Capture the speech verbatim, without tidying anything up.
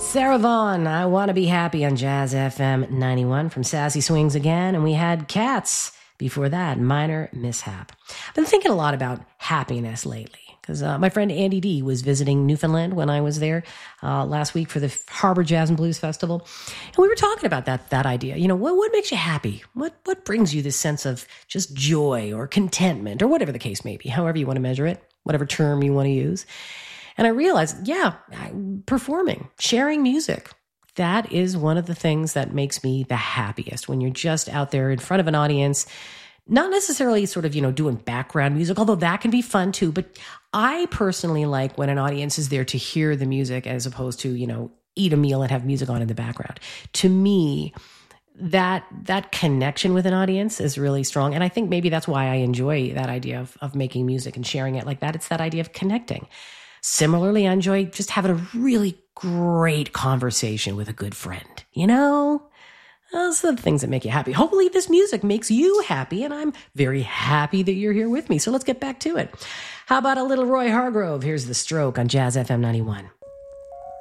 Sarah Vaughan, I Want to Be Happy on Jazz F M ninety-one from Sassy Swings again. And we had Cats before that, Minor Mishap. I've been thinking a lot about happiness lately because uh, my friend Andy D was visiting Newfoundland when I was there uh, last week for the Harbor Jazz and Blues Festival. And we were talking about that that idea. You know, what, what makes you happy? What, what brings you this sense of just joy or contentment or whatever the case may be, however you want to measure it, whatever term you want to use. And I realized, yeah, performing, sharing music, that is one of the things that makes me the happiest when you're just out there in front of an audience, not necessarily sort of, you know, doing background music, although that can be fun too. But I personally like when an audience is there to hear the music as opposed to, you know, eat a meal and have music on in the background. To me, that that connection with an audience is really strong. And I think maybe that's why I enjoy that idea of, of making music and sharing it like that. It's that idea of connecting. Similarly, I enjoy just having a really great conversation with a good friend. You know, those are the things that make you happy. Hopefully this music makes you happy, and I'm very happy that you're here with me. So let's get back to it. How about a little Roy Hargrove? Here's The Stroke on Jazz F M ninety-one.